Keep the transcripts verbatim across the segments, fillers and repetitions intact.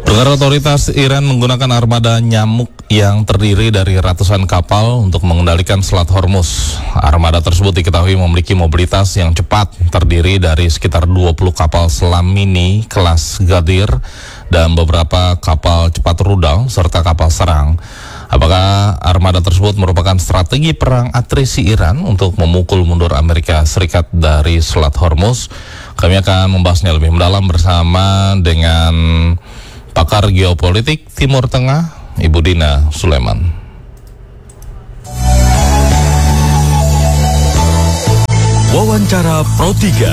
Pendengar, otoritas Iran menggunakan armada nyamuk yang terdiri dari ratusan kapal untuk mengendalikan Selat Hormuz. Armada tersebut diketahui memiliki mobilitas yang cepat, terdiri dari sekitar dua puluh kapal selam mini kelas Ghadir dan beberapa kapal cepat rudal serta kapal serang. Apakah armada tersebut merupakan strategi perang atrisi Iran untuk memukul mundur Amerika Serikat dari Selat Hormuz? Kami akan membahasnya lebih mendalam bersama dengan pakar geopolitik Timur Tengah, Ibu Dina Sulaiman. Wawancara Pro tiga.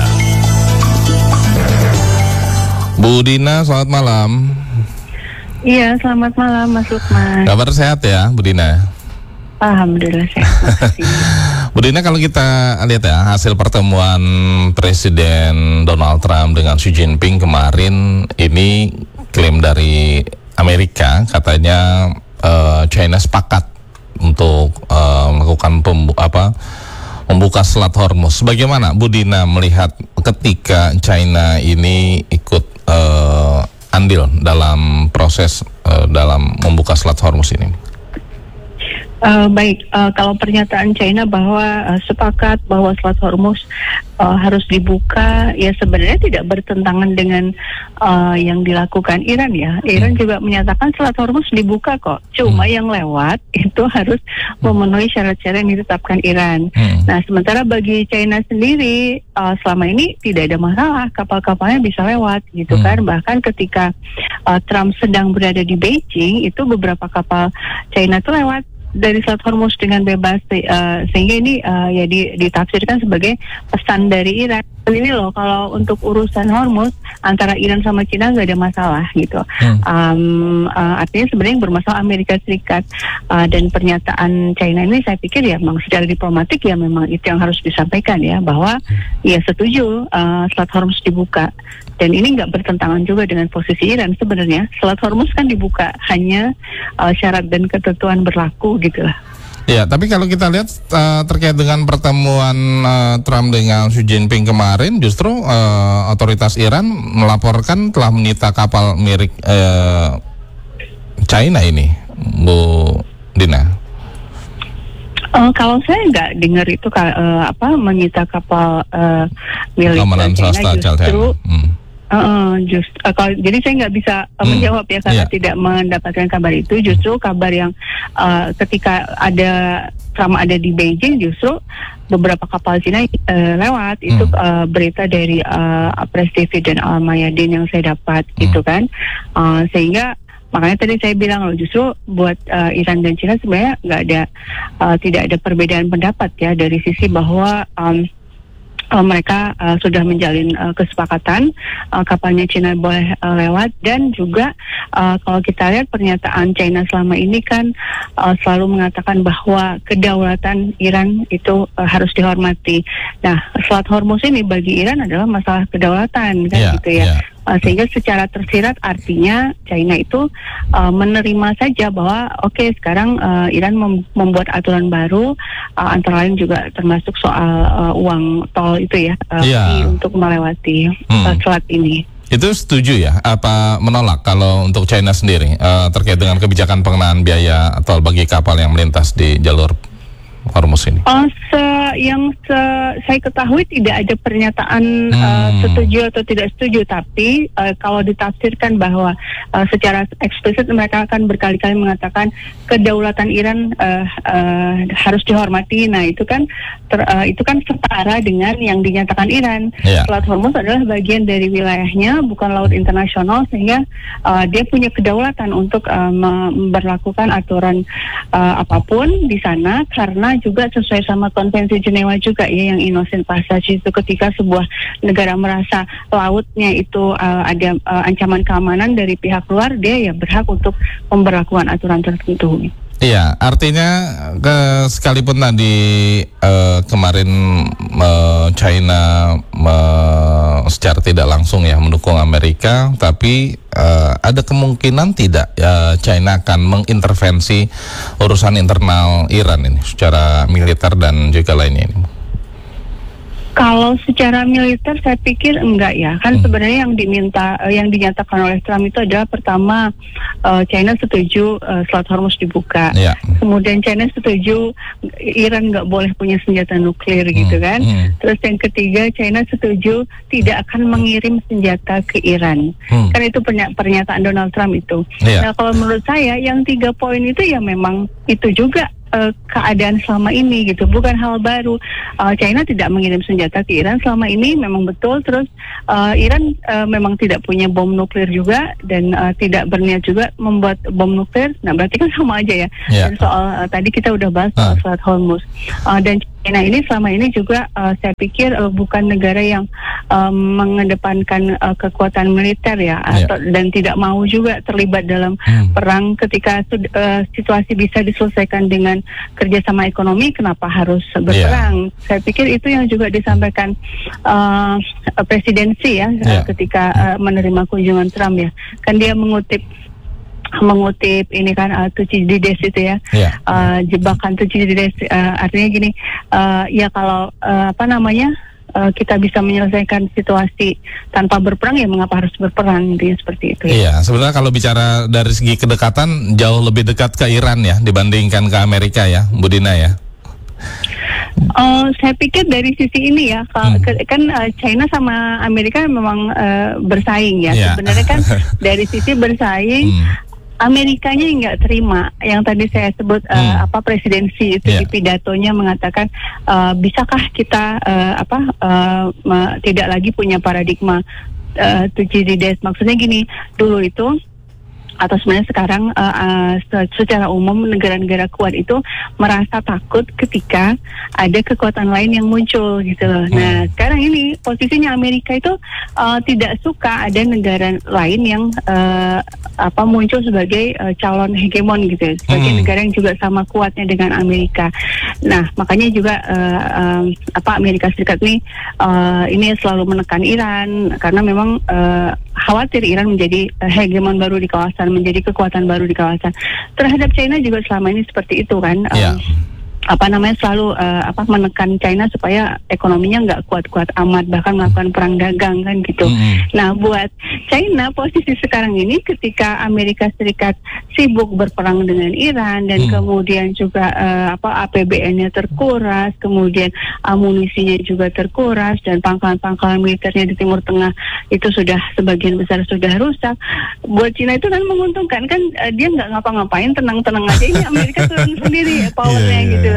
Bu Dina, selamat malam. Iya, selamat malam Mas Lukman. Kabar sehat ya, Bu Dina? Alhamdulillah sehat, makasih. Bu Dina, kalau kita lihat ya hasil pertemuan Presiden Donald Trump dengan Xi Jinping kemarin, ini klaim dari Amerika katanya uh, China sepakat untuk uh, melakukan pembu apa membuka Selat Hormuz. Bagaimana Bu Dina melihat ketika China ini ikut uh, andil dalam proses uh, dalam membuka Selat Hormuz ini? Uh, baik, uh, kalau pernyataan China bahwa uh, sepakat bahwa Selat Hormuz uh, harus dibuka, ya sebenarnya tidak bertentangan dengan uh, yang dilakukan Iran ya. Iran hmm. juga menyatakan Selat Hormuz dibuka kok, cuma hmm. yang lewat itu harus memenuhi syarat-syarat yang ditetapkan Iran. Hmm. Nah, sementara bagi China sendiri uh, selama ini tidak ada masalah, kapal-kapalnya bisa lewat gitu hmm. kan. Bahkan ketika uh, Trump sedang berada di Beijing, itu beberapa kapal China itu lewat dari Selat Hormuz dengan bebas, uh, sehingga ini uh, ya di, ditafsirkan sebagai pesan dari Iran. Ini loh, kalau untuk urusan Hormuz antara Iran sama Cina nggak ada masalah gitu. Hmm. Um, uh, artinya sebenarnya yang bermasalah Amerika Serikat, uh, dan pernyataan China ini saya pikir ya memang secara diplomatik ya memang itu yang harus disampaikan ya, bahwa ya setuju uh, Selat Hormuz dibuka. Dan ini nggak bertentangan juga dengan posisi Iran sebenarnya. Selat Hormuz kan dibuka, hanya uh, syarat dan ketentuan berlaku gitu lah. Ya, tapi kalau kita lihat uh, terkait dengan pertemuan uh, Trump dengan Xi Jinping kemarin, justru uh, otoritas Iran melaporkan telah menyita kapal milik uh, China ini, Bu Dina. Uh, kalau saya nggak dengar itu uh, apa menyita kapal uh, milik China, justru. Hmm. Uh, just, uh, kalau, jadi saya nggak bisa uh, hmm. menjawab ya karena yeah. tidak mendapatkan kabar itu. Justru kabar yang uh, ketika ada Trump ada di Beijing, justru beberapa kapal Cina uh, lewat. Hmm. Itu uh, berita dari uh, Press T V dan Al Mayadin yang saya dapat hmm. gitu kan. Uh, sehingga makanya tadi saya bilang loh, justru buat uh, Iran dan Cina sebenarnya nggak ada uh, tidak ada perbedaan pendapat ya dari sisi bahwa um, Uh, mereka uh, sudah menjalin uh, kesepakatan uh, kapalnya Cina boleh uh, lewat. Dan juga uh, kalau kita lihat pernyataan China selama ini kan uh, selalu mengatakan bahwa kedaulatan Iran itu uh, harus dihormati. Nah, Selat Hormuz ini bagi Iran adalah masalah kedaulatan kan yeah, gitu ya. Yeah. Uh, sehingga secara tersirat artinya China itu uh, menerima saja bahwa oke okay, sekarang uh, Iran mem- membuat aturan baru, uh, antara lain juga termasuk soal uh, uang tol itu ya, uh, yeah. untuk melewati hmm. uh, selat ini. Itu setuju ya? Apa menolak kalau untuk China sendiri uh, terkait dengan kebijakan pengenaan biaya tol bagi kapal yang melintas di jalur Hormuz ini? Uh, se yang se saya ketahui tidak ada pernyataan hmm. uh, setuju atau tidak setuju, tapi uh, kalau ditafsirkan bahwa uh, secara eksplisit mereka akan berkali-kali mengatakan kedaulatan Iran uh, uh, harus dihormati. Nah itu kan ter, uh, itu kan setara dengan yang dinyatakan Iran. Yeah. Selat Hormuz adalah bagian dari wilayahnya, bukan laut internasional, sehingga uh, dia punya kedaulatan untuk uh, memberlakukan aturan uh, apapun di sana, karena juga sesuai sama konvensi Jenewa juga ya, yang innocent passage itu ketika sebuah negara merasa lautnya itu uh, ada uh, ancaman keamanan dari pihak luar, dia ya berhak untuk memberlakukan aturan tertentu. Iya, artinya ke, sekalipun tadi uh, kemarin uh, China uh, secara tidak langsung ya mendukung Amerika, tapi uh, ada kemungkinan tidak uh, China akan mengintervensi urusan internal Iran ini secara militer dan juga lainnya ini. Kalau secara militer saya pikir enggak ya, kan hmm. sebenarnya yang diminta, uh, yang dinyatakan oleh Trump itu adalah pertama uh, China setuju uh, Selat Hormuz dibuka, yeah. kemudian China setuju Iran nggak boleh punya senjata nuklir hmm. gitu kan, hmm. terus yang ketiga China setuju tidak akan mengirim senjata ke Iran, hmm. kan itu pernyataan Donald Trump itu. Yeah. Nah kalau menurut saya yang tiga poin itu ya memang itu juga Uh, keadaan selama ini gitu, bukan hal baru. uh, China tidak mengirim senjata ke Iran selama ini, memang betul. Terus uh, Iran uh, memang tidak punya bom nuklir juga dan uh, tidak berniat juga membuat bom nuklir. Nah berarti kan sama aja ya. Yeah. Dan soal uh, tadi kita udah bahas soal uh. Selat Hormuz, uh, dan China ini selama ini juga uh, saya pikir uh, bukan negara yang uh, mengedepankan uh, kekuatan militer ya, yeah. atau, dan tidak mau juga terlibat dalam hmm. perang ketika uh, situasi bisa diselesaikan dengan kerjasama ekonomi, kenapa harus berperang? Yeah. Saya pikir itu yang juga disampaikan uh, presidensi ya, yeah. ketika uh, menerima kunjungan Trump ya. Kan dia mengutip mengutip ini kan uh, Thucydides itu ya, yeah. uh, jebakan Thucydides, uh, artinya gini, uh, ya kalau uh, apa namanya Uh, kita bisa menyelesaikan situasi tanpa berperang, ya mengapa harus berperang, intinya seperti itu ya. Iya, sebenarnya kalau bicara dari segi kedekatan jauh lebih dekat ke Iran ya dibandingkan ke Amerika ya, Bu Dina ya. Uh, saya pikir dari sisi ini ya, kalau hmm. kan uh, China sama Amerika memang uh, bersaing ya. Yeah. Sebenarnya kan dari sisi bersaing. Hmm. Amerikanya nggak terima yang tadi saya sebut uh, hmm. apa presidensi itu yeah. di pidatonya mengatakan uh, bisakah kita uh, apa uh, uh, tidak lagi punya paradigma uh, Thucydides. Maksudnya gini, dulu itu atau sebenarnya sekarang uh, uh, secara umum negara-negara kuat itu merasa takut ketika ada kekuatan lain yang muncul gitu loh. Hmm. Nah sekarang ini posisinya Amerika itu uh, tidak suka ada negara lain yang uh, apa muncul sebagai uh, calon hegemon gitu ya, sebagai hmm. negara yang juga sama kuatnya dengan Amerika. Nah makanya juga uh, uh, apa Amerika Serikat ini uh, ini selalu menekan Iran karena memang uh, khawatir Iran menjadi uh, hegemon baru di kawasan, menjadi kekuatan baru di kawasan. Terhadap China juga selama ini seperti itu kan. Yeah. Um, apa namanya selalu uh, apa menekan China supaya ekonominya nggak kuat-kuat amat, bahkan melakukan perang dagang kan gitu. Mm-hmm. Nah buat China posisi sekarang ini ketika Amerika Serikat sibuk berperang dengan Iran dan mm. kemudian juga uh, apa A P B N-nya terkuras, kemudian amunisinya juga terkuras dan pangkalan-pangkalan militernya di Timur Tengah itu sudah sebagian besar sudah rusak. Buat China itu kan menguntungkan kan, uh, dia nggak ngapa-ngapain, tenang-tenang aja, ini Amerika turun sendiri ya powernya yeah, yeah. gitu.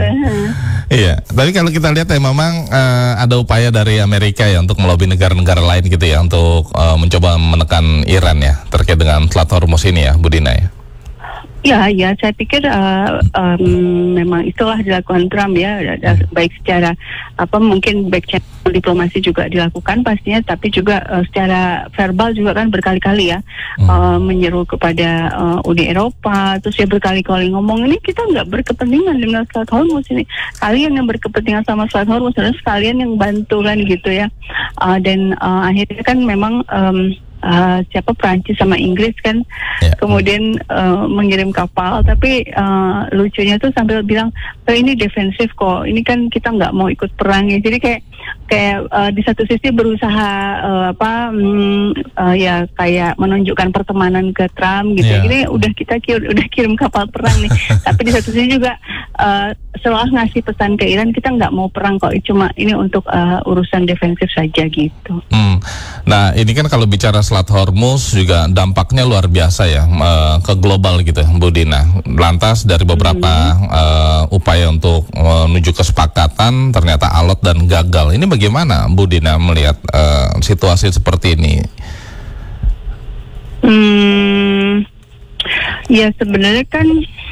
Iya, tapi kalau kita lihat ya memang uh, ada upaya dari Amerika ya untuk melobi negara-negara lain gitu ya untuk uh, mencoba menekan Iran ya terkait dengan Selat Hormuz ini ya, Bu Dina ya. Ya, ya, saya pikir uh, um, memang itulah dilakukan Trump ya, baik secara apa mungkin baik secara diplomasi juga dilakukan pastinya, tapi juga uh, secara verbal juga kan berkali-kali ya hmm. uh, menyeru kepada uh, Uni Eropa, terus ya berkali-kali ngomong ini kita nggak berkepentingan dengan Selat Hormuz ini, kalian yang berkepentingan sama Selat Hormuz, terus kalian yang bantu kan gitu ya, uh, dan uh, akhirnya kan memang um, Uh, siapa Prancis sama Inggris kan yeah. kemudian uh, mengirim kapal, tapi uh, lucunya tuh sambil bilang oh, ini defensif kok, ini kan kita nggak mau ikut perang ya, jadi kayak kayak uh, di satu sisi berusaha uh, apa um, uh, ya kayak menunjukkan pertemanan ke Trump gitu yeah. Ini udah kita kir udah kirim kapal perang nih tapi di satu sisi juga uh, seolah ngasih pesan ke Iran kita nggak mau perang kok, cuma ini untuk uh, urusan defensif saja gitu. Hmm. Nah ini kan kalau bicara Selat Hormuz juga dampaknya luar biasa ya uh, ke global gitu Bu Dina. Lantas dari beberapa hmm. uh, upaya untuk menuju kesepakatan ternyata alot dan gagal. Ini bagaimana Bu Dina melihat uh, situasi seperti ini? Hmm, ya sebenarnya kan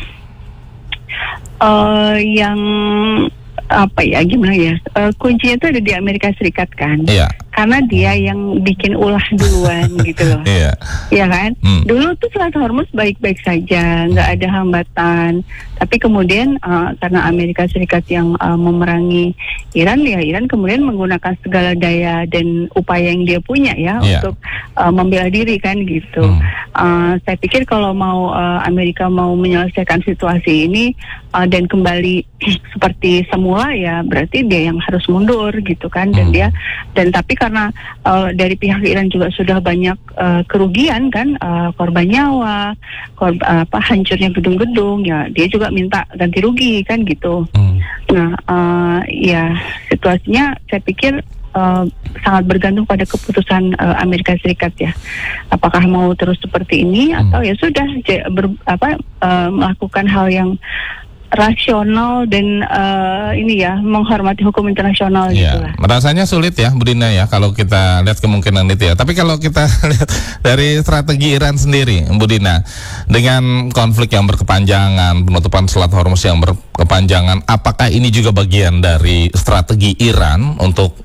uh, yang apa ya gimana ya uh, kuncinya itu ada di Amerika Serikat kan, yeah. karena dia yang bikin ulah duluan gitu loh, yeah. ya kan. Hmm. Dulu tuh Selat Hormuz baik-baik saja, nggak ada hambatan, tapi kemudian uh, karena Amerika Serikat yang uh, memerangi Iran, ya Iran kemudian menggunakan segala daya dan upaya yang dia punya ya yeah. untuk uh, membela diri kan gitu. Hmm. uh, saya pikir kalau mau uh, Amerika mau menyelesaikan situasi ini uh, dan kembali seperti semula, ya berarti dia yang harus mundur gitu kan. Dan hmm. dia dan tapi karena uh, dari pihak Iran juga sudah banyak uh, kerugian kan, uh, korban nyawa, korban uh, apa hancurnya gedung-gedung, ya dia juga minta ganti rugi kan gitu. Hmm. Nah, uh, ya situasinya saya pikir Uh, sangat bergantung pada keputusan uh, Amerika Serikat ya. Apakah mau terus seperti ini hmm. atau ya sudah j- ber, apa, uh, melakukan hal yang rasional dan uh, ini ya menghormati hukum internasional ya, gitu lah. Rasanya sulit ya Bu Dina ya kalau kita lihat kemungkinan itu ya. Tapi kalau kita lihat dari strategi Iran sendiri Bu Dina, dengan konflik yang berkepanjangan, penutupan Selat Hormuz yang berkepanjangan, apakah ini juga bagian dari strategi Iran untuk